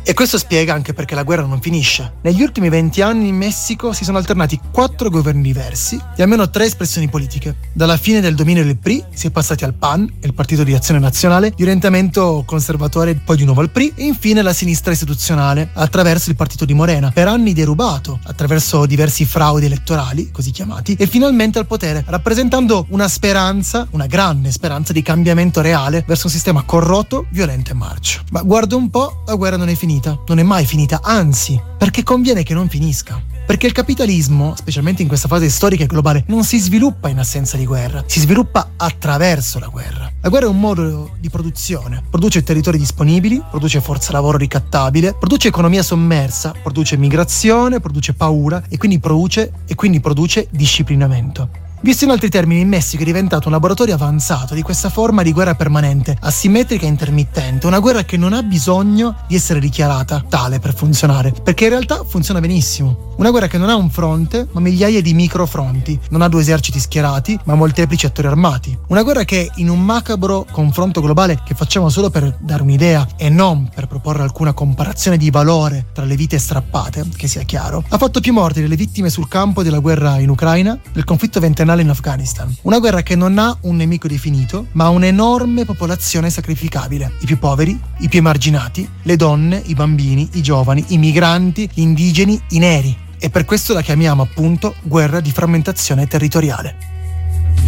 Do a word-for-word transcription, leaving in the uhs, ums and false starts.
E questo spiega anche perché la guerra non finisce. Negli ultimi venti anni in Messico si sono alternati quattro governi diversi e almeno tre espressioni politiche. Dalla fine del dominio del P R I si è passati al P A N, il Partito di Azione Nazionale, di orientamento conservatore, poi di nuovo al P R I, e infine la sinistra istituzionale, attraverso il partito di Morena, per anni derubato, attraverso diversi fraudi elettorali, così chiamati, e finalmente al potere, rappresentando una speranza, una grande speranza di cambiamento reale verso un sistema corrotto, violento e marcio. Ma guarda un po', la guerra non è finita. Non è mai finita, anzi, perché conviene che non finisca. Perché il capitalismo, specialmente in questa fase storica e globale, non si sviluppa in assenza di guerra, si sviluppa attraverso la guerra. La guerra è un modo di produzione, produce territori disponibili, produce forza lavoro ricattabile, produce economia sommersa, produce migrazione, produce paura e quindi produce, e quindi produce disciplinamento. Visto in altri termini, il Messico è diventato un laboratorio avanzato di questa forma di guerra permanente, asimmetrica e intermittente, una guerra che non ha bisogno di essere dichiarata tale per funzionare, perché in realtà funziona benissimo. Una guerra che non ha un fronte, ma migliaia di microfronti, non ha due eserciti schierati, ma molteplici attori armati. Una guerra che, in un macabro confronto globale che facciamo solo per dare un'idea e non per proporre alcuna comparazione di valore tra le vite strappate, che sia chiaro, ha fatto più morti delle vittime sul campo della guerra in Ucraina, del conflitto ventennale in Afghanistan. Una guerra che non ha un nemico definito, ma un'enorme popolazione sacrificabile. I più poveri, i più emarginati, le donne, i bambini, i giovani, i migranti, gli indigeni, i neri. E per questo la chiamiamo appunto guerra di frammentazione territoriale.